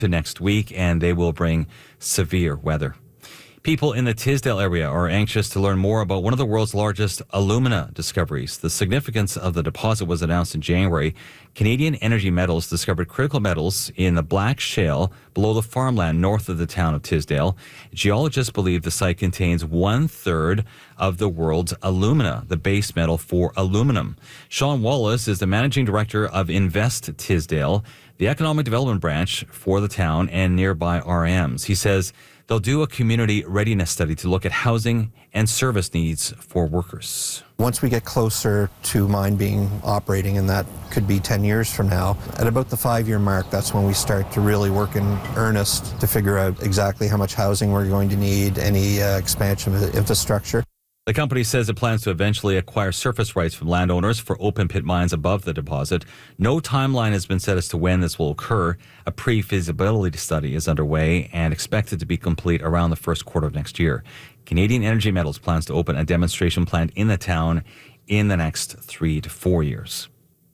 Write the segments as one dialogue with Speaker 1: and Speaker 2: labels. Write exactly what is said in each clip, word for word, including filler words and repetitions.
Speaker 1: to next week, and they will bring severe weather. People in the Tisdale area are anxious to learn more about one of the world's largest alumina discoveries. The significance of the deposit was announced in January. Canadian Energy Metals discovered critical metals in the black shale below the farmland north of the town of Tisdale. Geologists believe the site contains one-third of the world's alumina, the base metal for aluminum. Sean Wallace is the managing director of Invest Tisdale, the economic development branch for the town and nearby R Ms. He says they'll do a community readiness study to look at housing and service needs for workers.
Speaker 2: Once we get closer to mine being operating, and that could be ten years from now, at about the five-year mark, that's when we start to really work in earnest to figure out exactly how much housing we're going to need, any uh, expansion of the infrastructure.
Speaker 1: The company says it plans to eventually acquire surface rights from landowners for open pit mines above the deposit. No timeline has been set as to when this will occur. A pre-feasibility study is underway and expected to be complete around the first quarter of next year. Canadian Energy Metals plans to open a demonstration plant in the town in the next three to four years.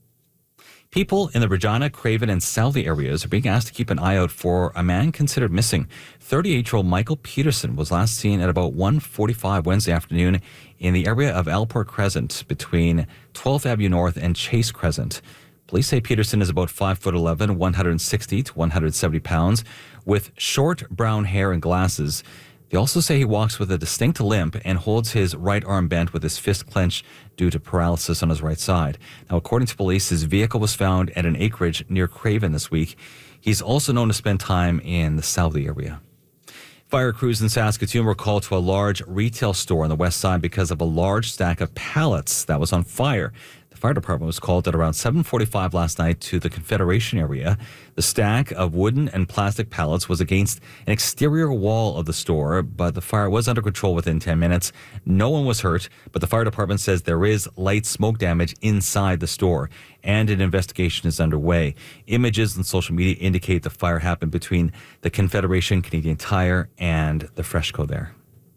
Speaker 1: People in the Regina, Craven, and Southey areas are being asked to keep an eye out for a man considered missing. thirty-eight-year-old Michael Peterson was last seen at about one forty-five Wednesday afternoon in the area of Alport Crescent between twelfth Avenue North and Chase Crescent. Police say Peterson is about five foot eleven, one hundred sixty to one hundred seventy pounds, with short brown hair and glasses. They also say he walks with a distinct limp and holds his right arm bent with his fist clenched due to paralysis on his right side. Now, according to police, his vehicle was found at an acreage near Craven this week. He's also known to spend time in the Southey area. Fire crews in Saskatoon were called to a large retail store on the west side because of a large stack of pallets that was on fire. The fire department was called at around seven forty-five last night to the Confederation area. The stack of wooden and plastic pallets was against an exterior wall of the store, but the fire was under control within ten minutes. No one was hurt, but the fire department says there is light smoke damage inside the store, and an investigation is underway. Images on social media indicate the fire happened between the Confederation Canadian Tire and the Freshco there.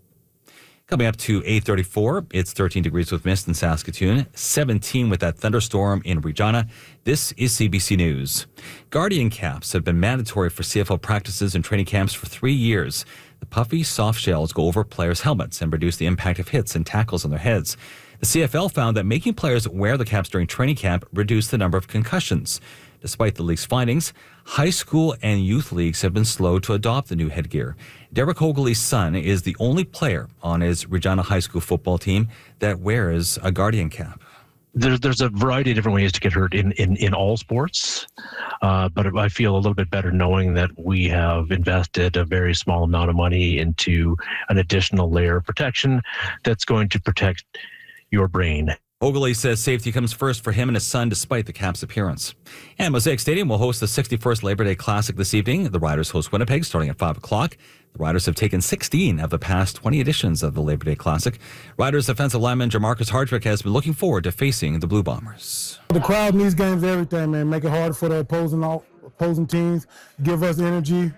Speaker 1: Coming up to eight thirty-four, it's thirteen degrees with mist in Saskatoon, seventeen with that thunderstorm in Regina. This is C B C News. Guardian caps have been mandatory for C F L practices and training camps for three years. The puffy soft shells go over players' helmets and reduce the impact of hits and tackles on their heads. The C F L found that making players wear the caps during training camp reduced the number of concussions. Despite the league's findings, high school and youth leagues have been slow to adopt the new headgear. Derek Hogley's son is the only player on his Regina High School football team that wears a Guardian cap.
Speaker 3: There, there's a variety of different ways to get hurt in, in, in all sports, uh, but I feel a little bit better knowing that we have invested a very small amount of money into an additional layer of protection that's going to protect your brain.
Speaker 1: Ogley says safety comes first for him and his son despite the cap's appearance. And Mosaic Stadium will host the sixty-first Labor Day Classic this evening. The Riders host Winnipeg starting at five o'clock. The Riders have taken sixteen of the past twenty editions of the Labor Day Classic. Riders offensive lineman Jamarcus Hardrick has been looking forward to facing the Blue Bombers.
Speaker 4: The crowd in these games, everything, man. Make it hard for the opposing, opposing teams. Give us energy.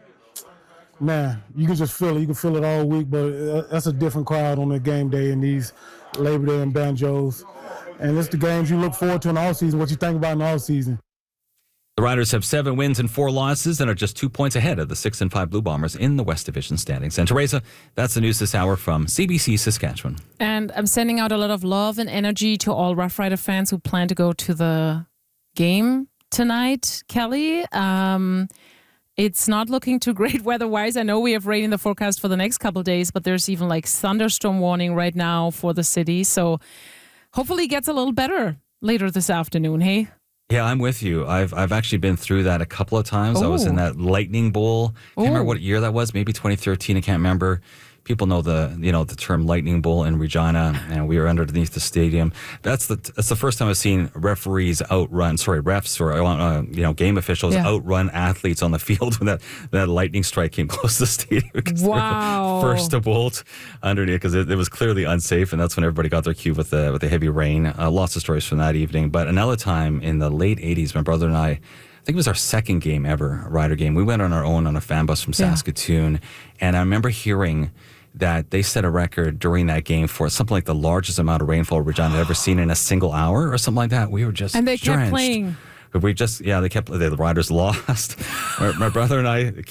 Speaker 4: Man, you can just feel it. You can feel it all week, but that's a different crowd on the game day in these Labor Day and banjos. And it's the games you look forward to in the offseason, what you think about in the offseason.
Speaker 1: The Riders have seven wins and four losses and are just two points ahead of the six and five Blue Bombers in the West Division standings. And Teresa, that's the news this hour from C B C Saskatchewan.
Speaker 5: And I'm sending out a lot of love and energy to all Rough Rider fans who plan to go to the game tonight. Kelly, um, it's not looking too great weather-wise. I know we have rain in the forecast for the next couple of days, but there's even like thunderstorm warning right now for the city. So hopefully it gets a little better later this afternoon, hey?
Speaker 1: Yeah, I'm with you. I've I've actually been through that a couple of times.
Speaker 5: Ooh.
Speaker 1: I was in that lightning bowl. I can't remember what year that was, maybe twenty thirteen, I can't remember. People know the you know the term lightning bowl in Regina, and we were underneath the stadium. That's the that's the first time I've seen referees outrun, sorry, refs or uh, you know game officials yeah. outrun athletes on the field when that, that lightning strike came close to the stadium.
Speaker 5: Wow!
Speaker 1: First to bolt underneath because it, it was clearly unsafe, and that's when everybody got their cue with the with the heavy rain. Uh, lots of stories from that evening. But another time in the late eighties, my brother and I. I think it was our second game ever, a Rider game. We went on our own on a fan bus from Saskatoon, yeah. and I remember hearing that they set a record during that game for something like the largest amount of rainfall Regina had ever seen in a single hour or something like that. We were just
Speaker 5: And they
Speaker 1: drenched.
Speaker 5: kept playing.
Speaker 1: But we just, yeah, they kept, the Riders lost. my, my brother and I